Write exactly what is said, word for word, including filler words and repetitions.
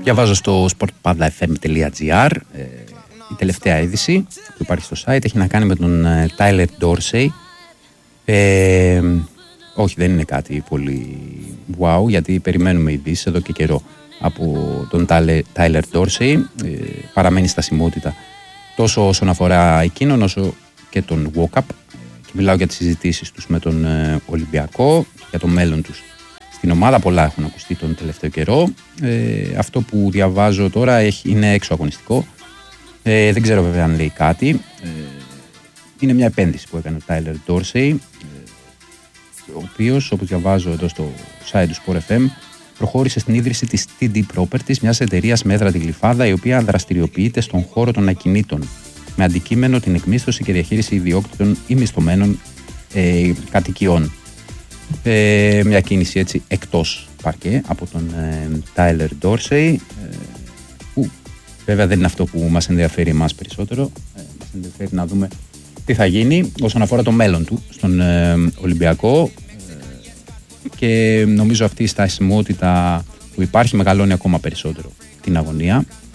Διαβάζω στο sportpavlafm τελεία gr. Ε, η τελευταία είδηση που υπάρχει στο site έχει να κάνει με τον ε, Tyler Dorsey. Ε, όχι, δεν είναι κάτι πολύ wow, γιατί περιμένουμε ειδήσεις εδώ και καιρό από τον Tyler Dorsey. Ε, παραμένει στασιμότητα τόσο όσον αφορά εκείνον όσο και τον walk-up. Και μιλάω για τις συζητήσεις τους με τον ε, Ολυμπιακό, για το μέλλον τους στην ομάδα. Πολλά έχουν ακουστεί τον τελευταίο καιρό. Ε, αυτό που διαβάζω τώρα έχει, είναι έξω αγωνιστικό. Ε, δεν ξέρω βέβαια αν λέει κάτι. Ε, είναι μια επένδυση που έκανε ο Tyler Dorsey, ε, ο οποίος, όπως διαβάζω εδώ στο site του Sport εφ εμ, προχώρησε στην ίδρυση της τι ντι Properties, μιας εταιρείας με έδρα τη Γλυφάδα, η οποία δραστηριοποιείται στον χώρο των ακινήτων, με αντικείμενο την εκμίσθωση και διαχείριση ιδιόκτητων ή μισθωμένων ε, κατοικιών. Ε, μια κίνηση έτσι εκτός παρκέ από τον ε, Tyler Dorsey, ε, που βέβαια δεν είναι αυτό που μας ενδιαφέρει εμάς περισσότερο. Ε, μας ενδιαφέρει να δούμε τι θα γίνει όσον αφορά το μέλλον του στον ε, Ολυμπιακό, ε, και νομίζω αυτή η στασιμότητα που υπάρχει μεγαλώνει ακόμα περισσότερο την αγωνία.